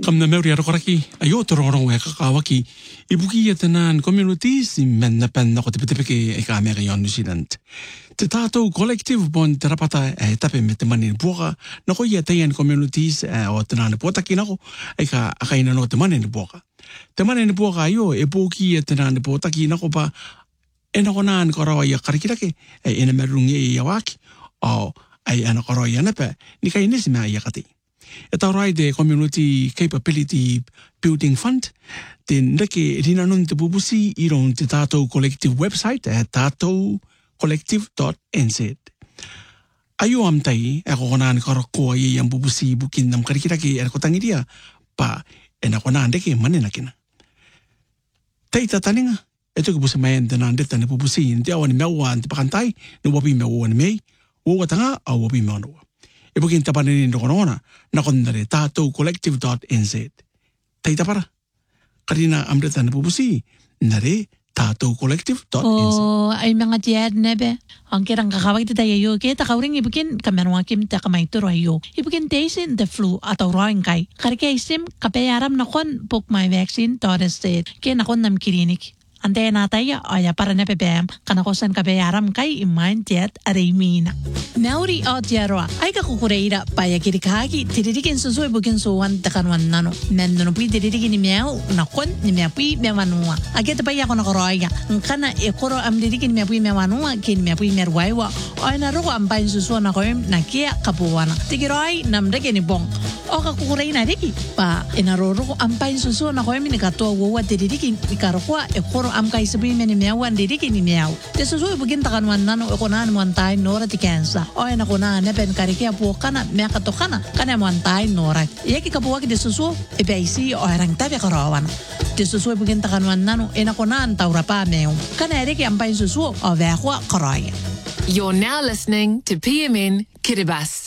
kam na meuri arokoraki ayo tororong e kakawaki ibuki yatanan communities men na pen na ko tipitipiki e ka Amerika New Zealand. Te tātou collective bon te rapata e tape me te mani buoka na ko yatayan communities o te nana potaki na ko e ka akaina no te mani ni buoka. Te mani ni buoka ayo e buki e te nana potaki na ko pa e na ko naan karawa ia karikirake e ena merungi e iawaki o ai ana karawa ia nepe ni kai nisi mea ia kati. E tau rai de Community Capability Building Fund, te nreke rina nun te bubusi i ron te tātou collective website e tātoucollective.nz. Ayo am tai e kokonaan karakoa i am bubusi bukin nam karikirake e kotangiria pa e na konaan reke manena kina. Tei tataninga, e tuki busi maen te naan reta ne bubusi te awa ni mewa te pakantai, ni wapi mewa ni mei, uatanga au wapi mewa noa. E bukin tapane ni ndokonona na kondare tātoucollective.nz. Tai tapara. Karina amreta na pupusi nare tātoucollective.nz. O ay mga tiad nebe. Ang kirang kakawag ito tayo yo. Kaya takawring ibukin kamerwakim ta kamaituro ayo. Ibukin taisin the flu at awrawing kay. Karika isim kapayaram na kon book my vaccine .state. Kaya nakon nam kilinik. Ante nataya aya para na pepem kanakosan kabayaram kay iman tiat arimina. Nauri o tiarwa ay kakukureira paya kirikagi tiririgin susoy bugin suwan takanwan nano. Nando no pui tiririgin ni miao nakon ni miapui mewanua. Ageta paya ko nakoroya nkana ekoro amdirigin miapui mewanua kin miapui merwaiwa ay naruko ampain susuan na koyem nakia kapuwana. Tigiroy namdege ni bong. O kakukureina riki pa inaroro ko ampain susuan na koyem ni katoa wawa tiririgin ikarokwa ekoro am kay sabihin ni miyaw ang diriki ni miyaw. Te susuy bugin takanwan nano ekonan mo antay nora ti kensa. O ay nakuna nepen kariki apu kana miya kato kana mo antay nora. Iyaki kapuwag di susu ipaisi o harang tabi karawan. Te susuy bugin takanwan nano enakuna antawra pa mew. Kana eriki ampay susu o vekwa karaya. You're now listening to PMN Kiribati.